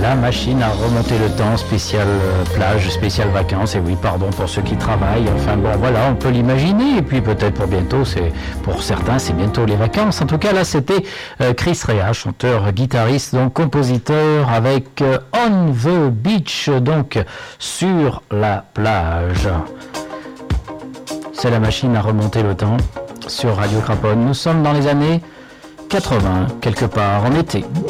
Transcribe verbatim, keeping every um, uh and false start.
la machine à remonter le temps, spécial euh, plage, spécial vacances. Et oui, pardon pour ceux qui travaillent. Enfin bon, voilà, on peut l'imaginer. Et puis peut-être pour bientôt, c'est pour certains, c'est bientôt les vacances. En tout cas, là, c'était euh, Chris Rea, chanteur, guitariste, donc compositeur, avec euh, On the Beach, donc sur la plage. C'est la machine à remonter le temps sur Radio Craponne. Nous sommes dans les années quatre-vingts, quelque part en été.